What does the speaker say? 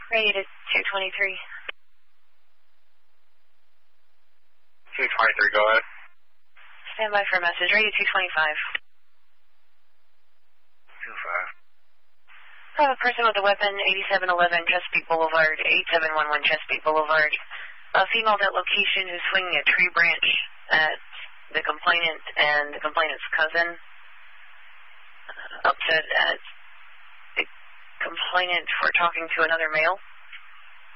Ready to 223. 223, go ahead. Stand by for a message. Ready to 225. 25. I have a person with a weapon, 8711 Chesapeake Boulevard, 8711 Chesapeake Boulevard. A female at that location who's swinging a tree branch at the complainant and the complainant's cousin. Upset at the complainant for talking to another male.